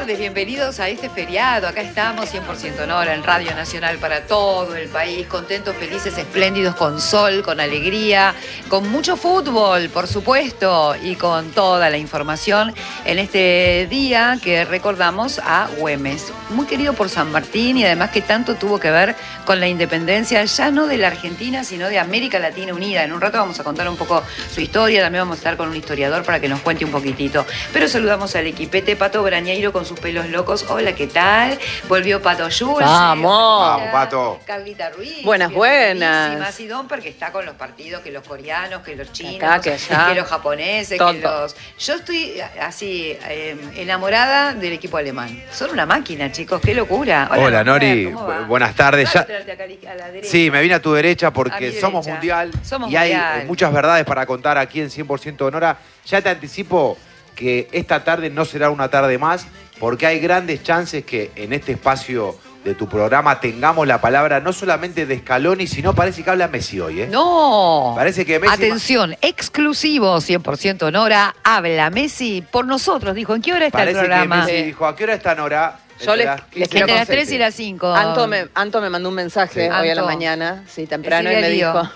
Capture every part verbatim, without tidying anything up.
tardes, bienvenidos a este feriado. Acá estamos, cien por ciento Nora, en Radio Nacional para todo el país, contentos, felices, espléndidos, con sol, con alegría, con mucho fútbol, por supuesto, y con toda la información en este día que recordamos a Güemes, muy querido por San Martín y además que tanto tuvo que ver con la independencia, ya no de la Argentina, sino de América Latina Unida. En un rato vamos a contar un poco su historia, también vamos a estar con un historiador para que nos cuente un poquitito. Pero saludamos al equipete, Pato Brañeiro con sus pelos locos. Hola, ¿qué tal? Volvió Pato Jules. ¡Vamos! Vamos, Pato. Carlita Ruiz. Buenas, buenas. Y Domper, que está con los partidos, que los coreanos, que los chinos, Acá, que, allá. que los japoneses, Todo. que los... Yo estoy así, eh, enamorada del equipo alemán. Son una máquina, chicos, qué locura. Hola, Hola Nori, ¿cómo va? buenas tardes. Ya... A la derecha. Sí, me vine a tu derecha A porque mi somos derecha. mundial Somos y hay mundial. muchas verdades para contar aquí en cien por ciento Nora. Ya te anticipo que esta tarde no será una tarde más porque hay grandes chances que en este espacio de tu programa tengamos la palabra no solamente de Scaloni, sino parece que habla Messi hoy, ¿eh? No. Parece que Messi... Atención, exclusivo, cien por ciento Nora, habla Messi por nosotros, dijo. ¿En qué hora está Parece el programa? que Messi dijo, ¿a qué hora está Nora? Yo Entre les- las les quince quiero Entre las con tres y siete. las cinco. Anto me, Anto me mandó un mensaje Sí. hoy a la Anto. mañana, sí, temprano, y Decile me lío. dijo...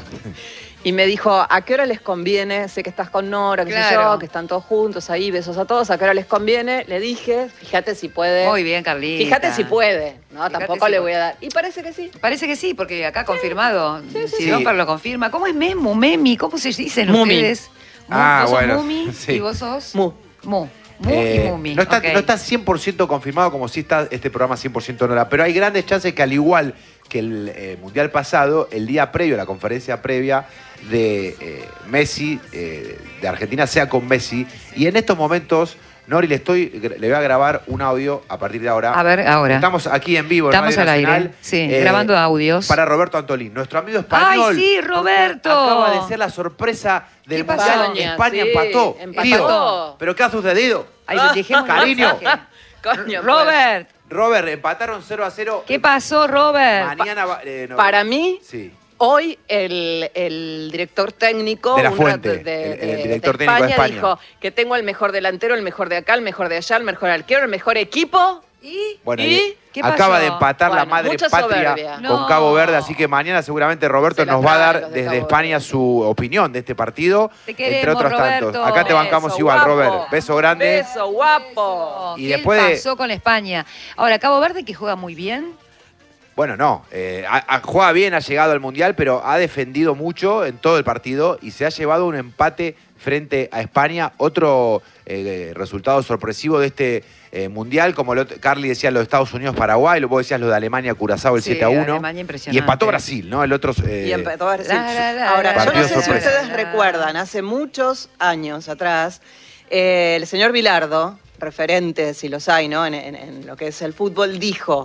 Y me dijo, ¿a qué hora les conviene? Sé que estás con Nora, que sé Claro. yo, que están todos juntos ahí, besos a todos. ¿A qué hora les conviene? Le dije, fíjate si puede. Muy bien, Carlita. Fíjate si puede, ¿no? Fíjate Tampoco si le puede. voy a dar. Y parece que sí. Parece que sí, porque acá confirmado. sí, Si sí. Domper lo confirma. ¿Cómo es Memo, Memi? ¿Cómo se dicen Mumi. ustedes? Mu- Ah, vos sos bueno, Mumi sí. y vos sos... Mu. Mu. Mu Eh, y Mumi. no, está, Ok. no está cien por ciento confirmado como si está este programa cien por ciento Nora, pero hay grandes chances que al igual que el eh, Mundial pasado, el día previo, la conferencia previa de eh, Messi, eh, de Argentina, sea con Messi. Y en estos momentos, Nori, le, estoy, le voy a grabar un audio a partir de ahora. A ver, ahora. Estamos aquí en vivo en Estamos Radio al aire. Nacional, Sí, eh, grabando audios. Para Roberto Antolín, nuestro amigo español. ¡Ay, sí, Roberto! Acaba de ser la sorpresa del ¿Qué pasó? Mundial. España, España sí, empató. empató. Tío, ¿pero qué ha sucedido? Ay, dejemos el Cariño. mensaje. Coño, Robert, Robert, empataron cero a cero. ¿qué pasó, Robert? Mañana va- eh, no. Para mí, Sí. hoy el, el director técnico De la un Fuente, rato de, el- el de- director de técnico de España. dijo que tengo el mejor delantero, el mejor de acá, el mejor de allá, el mejor arquero, el mejor equipo. ¿Y? Bueno, ¿Y? y ¿Qué acaba pasó? de empatar la Bueno, madre mucha patria soberbia. con No. Cabo Verde, así que mañana seguramente Roberto Se la nos va a traen dar los de desde Cabo España Verde. su opinión de este partido, Te queremos, entre otros Roberto. tantos. Acá te bancamos Beso, igual, guapo. Robert. Beso grande. Beso, guapo. Y ¿Qué después de- pasó con España? Ahora, Cabo Verde, que juega muy bien. Bueno, no, eh, ha- ha- juega bien, ha llegado al Mundial, pero ha defendido mucho en todo el partido y se ha llevado un empate frente a España. Otro eh, resultado sorpresivo de este eh, Mundial, como lo, Carly decía, los Estados Unidos-Paraguay, lo vos decías lo de Alemania-Curazao, el Sí, siete a uno. Alemania impresionante. Y empató Brasil, ¿no? El otro... eh, Y empezó a decir. La, la, la, Ahora, la, yo no Partido sé si sorpresa. ustedes recuerdan, hace muchos años atrás, eh, el señor Bilardo, referente, si los hay, ¿no? En, en- en lo que es el fútbol, dijo: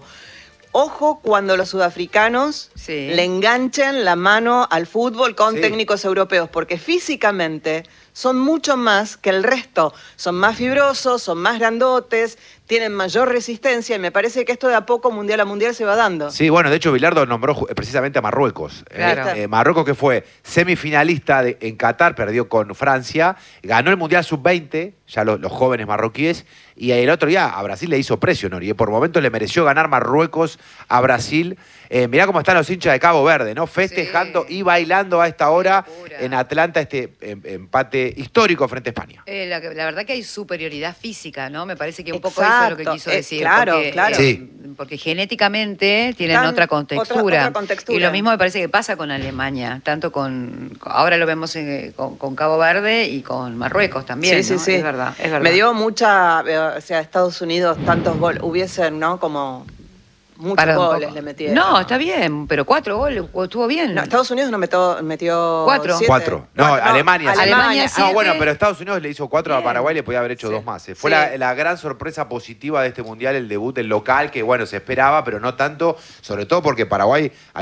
ojo cuando los sudafricanos Sí. le enganchen la mano al fútbol con Sí. técnicos europeos, porque físicamente son mucho más que el resto. Son más fibrosos, son más grandotes, tienen mayor resistencia y me parece que esto de a poco, mundial a mundial, se va dando. Sí, bueno, de hecho Bilardo nombró ju- precisamente a Marruecos. Claro. Eh, eh, Marruecos que fue semifinalista de- en Qatar, perdió con Francia, ganó el Mundial sub veinte, ya lo- los jóvenes marroquíes, y el otro día a Brasil le hizo precio, Nori. eh, Por momentos le mereció ganar Marruecos a Brasil. Eh, mirá cómo están los hinchas de Cabo Verde, ¿no? Festejando Sí. y bailando a esta hora Locura. en Atlanta este em- empate histórico frente a España. Eh, la, la verdad que hay superioridad física, ¿no? Me parece que un poco eso es lo que Exacto, quiso eh, decir. claro, porque, claro. eh, Sí. porque genéticamente tienen Están otra otra- contextura. otra contextura. Y lo mismo me parece que pasa con Alemania, tanto con... Ahora lo vemos eh, con, con Cabo Verde y con Marruecos también, Sí, ¿no? sí, sí. Es verdad, es verdad. Me dio mucha, eh, o sea, Estados Unidos tantos goles, hubiesen, ¿no? Como muchos Para un goles poco. le metieron. No, está bien, pero cuatro goles, estuvo bien. No, Estados Unidos no metió, metió Cuatro. siete. Cuatro. No, Alemania. sí. Alemania, No, siete. bueno, pero Estados Unidos le hizo cuatro Bien. a Paraguay, le podía haber hecho Sí. dos más. eh. Fue Sí. la, la gran sorpresa positiva de este Mundial, el debut del local, que bueno, se esperaba, pero no tanto, sobre todo porque Paraguay